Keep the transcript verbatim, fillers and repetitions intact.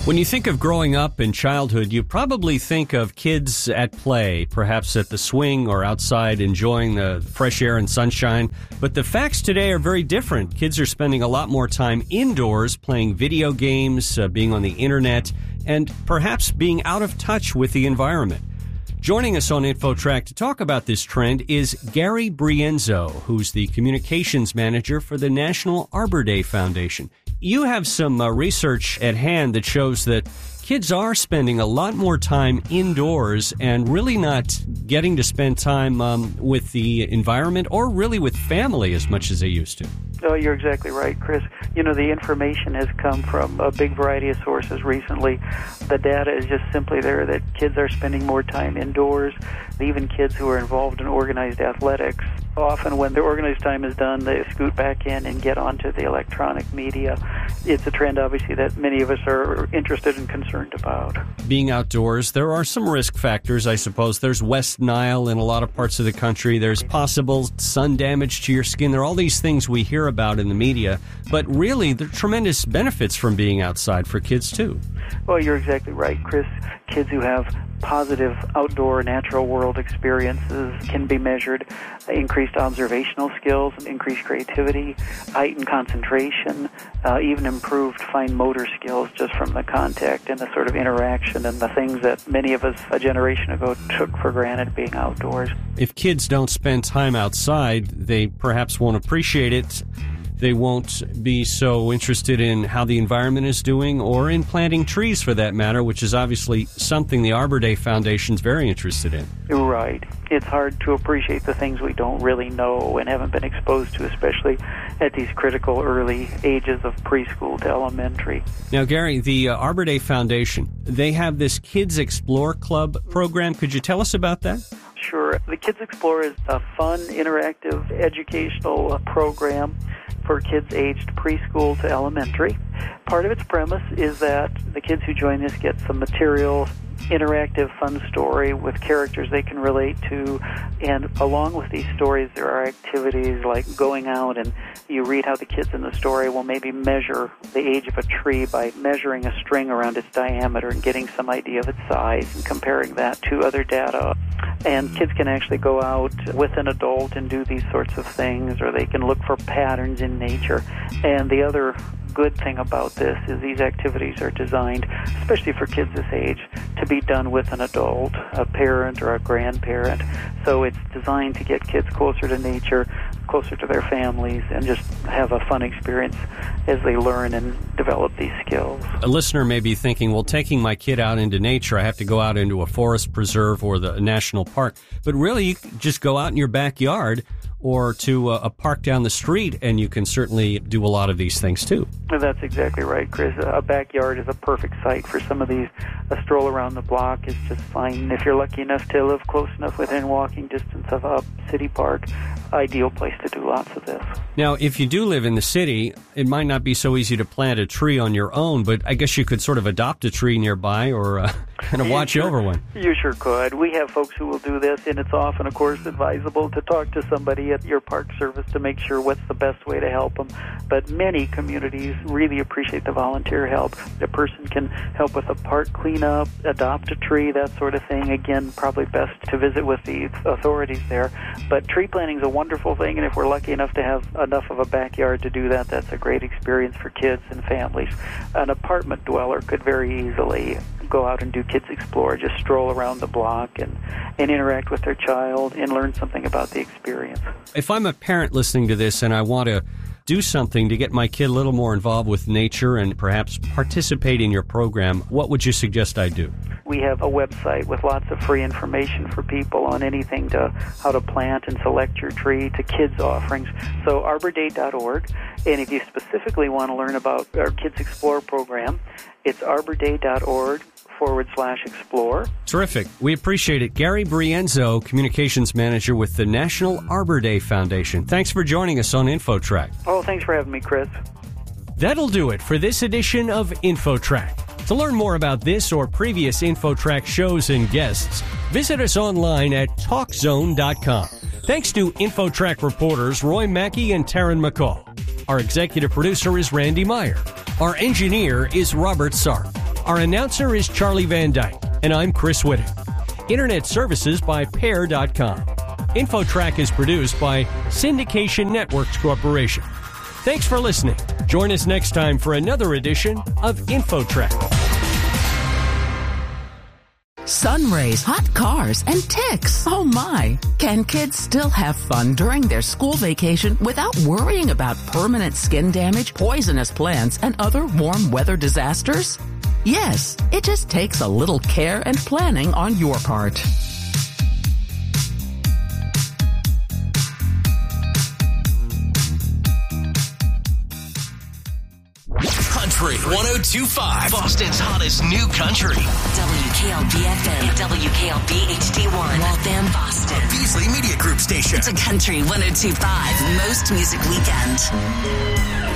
When you think of growing up in childhood, you probably think of kids at play, perhaps at the swing or outside enjoying the fresh air and sunshine. But the facts today are very different. Kids are spending a lot more time indoors playing video games, uh, being on the internet, and perhaps being out of touch with the environment. Joining us on InfoTrack to talk about this trend is Gary Brienzo, who's the communications manager for the National Arbor Day Foundation. You have some uh, research at hand that shows that kids are spending a lot more time indoors and really not getting to spend time um, with the environment or really with family as much as they used to. Oh, you're exactly right, Chris. You know, the information has come from a big variety of sources recently. The data is just simply there that kids are spending more time indoors. Even kids who are involved in organized athletics, often when their organized time is done, they scoot back in and get onto the electronic media. It's a trend, obviously, that many of us are interested and concerned about. Being outdoors, there are some risk factors, I suppose. There's West Nile in a lot of parts of the country. There's possible sun damage to your skin. There are all these things we hear about in the media. But really, there are tremendous benefits from being outside for kids, too. Well, you're exactly right, Chris. Kids who have positive outdoor natural world experiences can be measured. Increased observational skills, increased creativity, heightened concentration, uh, even improved fine motor skills just from the contact and the sort of interaction and the things that many of us a generation ago took for granted being outdoors. If kids don't spend time outside, they perhaps won't appreciate it. They won't be so interested in how the environment is doing or in planting trees for that matter, which is obviously something the Arbor Day Foundation is very interested in. Right. It's hard to appreciate the things we don't really know and haven't been exposed to, especially at these critical early ages of preschool to elementary. Now, Gary, the uh, Arbor Day Foundation, they have this Kids Explore Club program. Could you tell us about that? Sure. The Kids Explore is a fun, interactive, educational program for kids aged preschool to elementary. Part of its premise is that the kids who join this get some material, interactive, fun story with characters they can relate to, and along with these stories there are activities like going out and you read how the kids in the story will maybe measure the age of a tree by measuring a string around its diameter and getting some idea of its size and comparing that to other data. And kids can actually go out with an adult and do these sorts of things, or they can look for patterns in nature. And the other good thing about this is these activities are designed, especially for kids this age, to be done with an adult, a parent or a grandparent. So it's designed to get kids closer to nature, closer to their families, and just have a fun experience as they learn and develop these skills. A listener may be thinking, well, taking my kid out into nature, I have to go out into a forest preserve or the national park. But really, you can just go out in your backyard or to a, a park down the street, and you can certainly do a lot of these things, too. That's exactly right, Chris. A backyard is a perfect site for some of these. A stroll around the block is just fine. If you're lucky enough to live close enough within walking distance of a city park, ideal place to do lots of this. Now, if you do live in the city, it might not be so easy to plant a tree on your own, but I guess you could sort of adopt a tree nearby or uh, kind of watch sure, over one. You sure could. We have folks who will do this, and it's often, of course, advisable to talk to somebody at your park service to make sure what's the best way to help them. But many communities really appreciate the volunteer help. A person can help with a park cleanup, adopt a tree, that sort of thing. Again, probably best to visit with the authorities there. But tree planting is a wonderful thing, and if we're lucky enough to have enough of a backyard to do that, that's a great experience for kids and families. An apartment dweller could very easily go out and do Kids Explore, just stroll around the block and, and interact with their child and learn something about the experience. If I'm a parent listening to this and I want to do something to get my kid a little more involved with nature and perhaps participate in your program, what would you suggest I do? We have a website with lots of free information for people on anything to how to plant and select your tree to kids offerings. So arbor day dot org. And if you specifically want to learn about our Kids Explore program, it's arbor day dot org forward slash explore. Terrific. We appreciate it. Gary Brienzo, Communications Manager with the National Arbor Day Foundation. Thanks for joining us on InfoTrack. Oh, thanks for having me, Chris. That'll do it for this edition of InfoTrack. To learn more about this or previous InfoTrack shows and guests, visit us online at talk zone dot com. Thanks to InfoTrack reporters Roy Mackey and Taryn McCall. Our executive producer is Randy Meyer. Our engineer is Robert Sarp. Our announcer is Charlie Van Dyke, and I'm Chris Whitting. Internet services by Pair dot com. InfoTrack is produced by Syndication Networks Corporation. Thanks for listening. Join us next time for another edition of InfoTrack. Sun rays, hot cars, and ticks. Oh my! Can kids still have fun during their school vacation without worrying about permanent skin damage, poisonous plants, and other warm weather disasters? Yes, it just takes a little care and planning on your part. Country one oh two point five, Boston's hottest new country. W K L B F M and W K L B H D one, Waltham, Boston. A Beasley Media Group station. It's a Country one oh two point five, most music weekend.